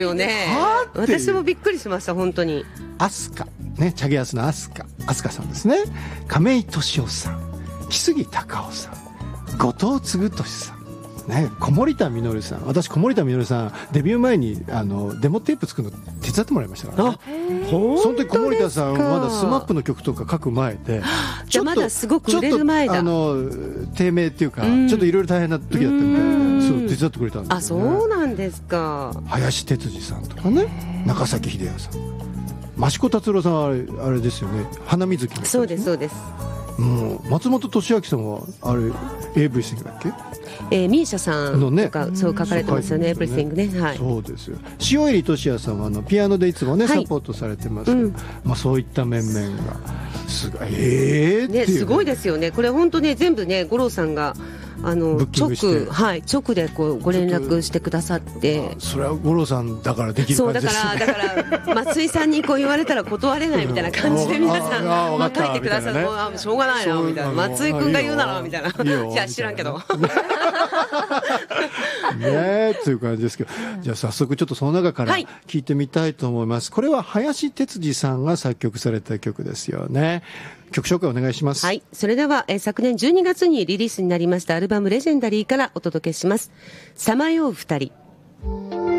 よね。 っていう私もびっくりしました本当に。 飛鳥ね、チャゲアスの飛鳥さんですね。亀井俊夫さん、木杉隆夫さん、後藤嗣俊さんね、小森田実さん。私小森田実さんデビュー前にデモテープ作るの手伝ってもらいましたからね。その時小森田さんまだスマップの曲とか書く前で、 じゃあまだすごく売れる前だ。 低迷っていうか、ちょっといろいろ大変な時だったみたいで、そう手伝ってくれたんですよね。 あ、そうなんですか。 林哲司さんとかね、中崎秀也さん、益子達郎さんはあれですよね、花水木の、ね、 そうですそうです。 もう松本俊明さんはあれ AV シングだっけ、 ミーシャさんとか、そう書かれてますよね、エブリシングね、はい、 そうですよ。塩入俊也さんはピアノでいつもね、サポートされてますけど、まあ、そういった面々がすごい、っていうね、 すごいですよね。これ本当ね、全部ね、五郎さんが直でこうご連絡してくださって、 それは五郎さんだからできる感じですね。 そうだから松井さんにこう言われたら断れないみたいな感じで皆さん書いてくださる、しょうがないなみたいな、松井君が言うならみたいな、いや知らんけどねという感じですけど、じゃあ早速ちょっとその中から聞いてみたいと思います。これは林哲司さんが作曲された曲ですよね。曲紹介お願いします。 はい、それでは、昨年12月にリリースになりましたアルバムレジェンダリーからお届けします。さまよう二人。